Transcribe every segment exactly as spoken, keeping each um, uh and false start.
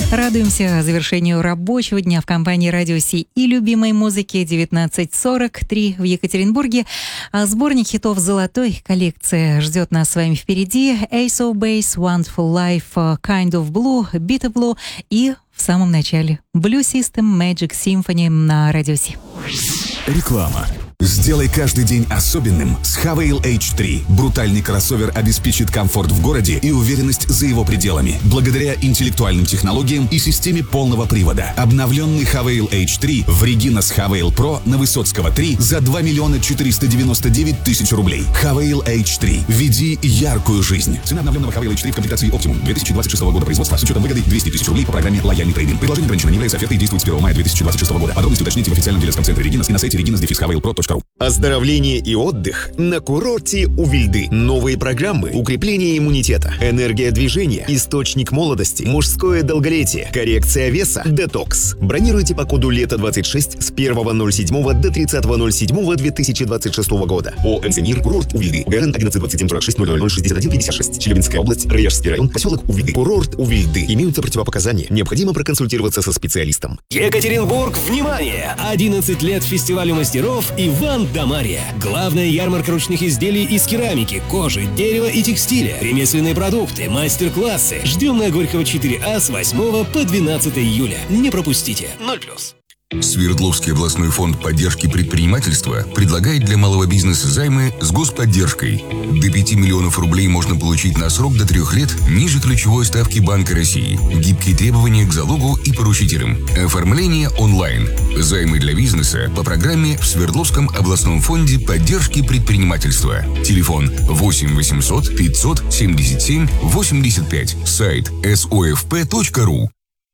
Радуемся завершению рабочего дня в компании «Радио Си» и любимой музыки. Девятнадцать сорок три в Екатеринбурге. Сборник хитов золотой коллекции ждет нас с вами впереди. Ace of Base, Wonderful Life, Kind of Blue, Bit of Blue и в самом начале Blue System Magic Symphony на «Радио Си». Реклама. Сделай каждый день особенным с Havail эйч три. Брутальный кроссовер обеспечит комфорт в городе и уверенность за его пределами. Благодаря интеллектуальным технологиям и системе полного привода. Обновленный Havail эйч три в Reginas Havail Pro на Высоцкого три за два миллиона четыреста девяносто девять тысяч рублей. Havail эйч три. Веди яркую жизнь. Цена обновленного Havail эйч три в комплектации Optimum две тысячи двадцать шестого года производства с учетом выгоды двести тысяч рублей по программе «Лояльный трейдинг». Предложение ограничено, не является офертой и действует с первого мая две тысячи двадцать шестого года. Подробности уточните в официальном дилерском центре Reginas и на сайте reginas dash havail pro точка ru. Оздоровление и отдых на курорте у Вильды. Новые программы, укрепление иммунитета, энергия движения, источник молодости, мужское долголетие, коррекция веса, детокс. Бронируйте по коду лето двадцать шесть с первого ноль седьмого до тридцатого ноль седьмого две тысячи двадцать шестого года. О Энцемир, курорт у Вильды. ГРН одиннадцать двадцать семь сорок шесть ноль ноль ноль шестьдесят один пятьдесят шесть. Челябинская область, Райяжский район, поселок у Вильды. Курорт у Вильды. Имеются противопоказания. Необходимо проконсультироваться со специалистом. Екатеринбург, внимание! одиннадцать лет фестивалю мастеров Иван да Марья. Главная ярмарка ручных изделий из керамики, кожи, дерева и текстиля. Ремесленные продукты, мастер-классы. Ждем на Горького четыре А с восьмого по двенадцатое июля. Не пропустите. ноль плюс. Свердловский областной фонд поддержки предпринимательства предлагает для малого бизнеса займы с господдержкой. До пяти миллионов рублей можно получить на срок до трех лет ниже ключевой ставки Банка России. Гибкие требования к залогу и поручителям. Оформление онлайн. Займы для бизнеса по программе в Свердловском областном фонде поддержки предпринимательства. Телефон восемь восемьсот пятьсот семьдесят семь восемьдесят пять. Сайт эс о эф пэ точка ру.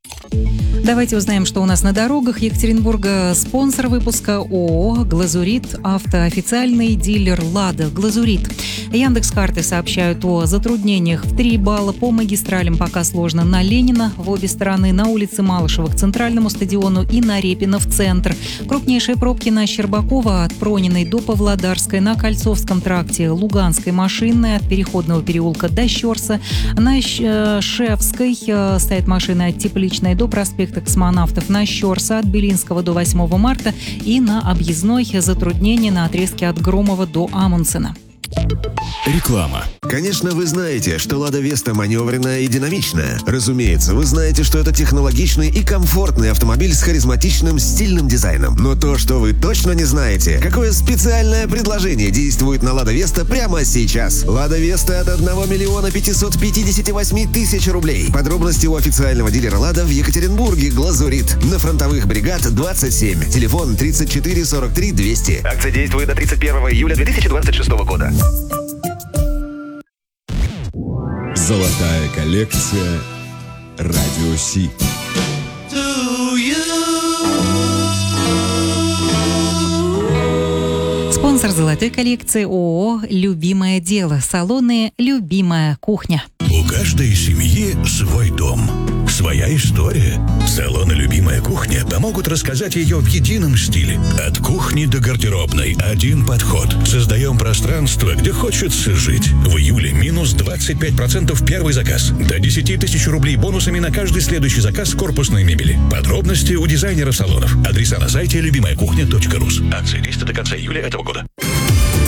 Давайте узнаем, что у нас на дорогах Екатеринбурга. Спонсор выпуска ООО «Глазурит», автоофициальный дилер «Лада». «Глазурит». Яндекс.Карты сообщают о затруднениях в три балла по магистралям. Пока сложно на Ленина в обе стороны, на улице Малышева к центральному стадиону и на Репина в центр. Крупнейшие пробки на Щербакова от Прониной до Павлодарской, на Кольцовском тракте, Луганской машинной от Переходного переулка до Щерса. На Шевской стоят машины от Тепличной до проспекта Космонавтов, на Щерса от Белинского до восьмого марта и на объездной затруднения на отрезке от Громова до Амундсена. Реклама. Конечно, вы знаете, что «Лада Веста» маневренная и динамичная. Разумеется, вы знаете, что это технологичный и комфортный автомобиль с харизматичным стильным дизайном. Но то, что вы точно не знаете, какое специальное предложение действует на «Лада Веста» прямо сейчас. «Лада Веста» от одного миллиона пятисот пятидесяти восьми тысяч рублей. Подробности у официального дилера «Лада» в Екатеринбурге, «Глазурит». На Фронтовых бригад двадцать семь. Телефон тридцать четыре сорок три двести. Акция действует до тридцать первого июля две тысячи двадцать шестого года. Золотая коллекция «Радио Си». Спонсор золотой коллекции ООО «Любимое дело». Салоны «Любимая кухня». У каждой семьи свой дом, своя история. Салоны «Любимая кухня» помогут рассказать ее в едином стиле. От кухни до гардеробной один подход. Создаем пространство, где хочется жить. В июле минус двадцать пять процентов первый заказ. До десять тысяч рублей бонусами на каждый следующий заказ корпусной мебели. Подробности у дизайнеров салонов. Адреса на сайте любимая кухня точка ру. Акция действует до конца июля этого года.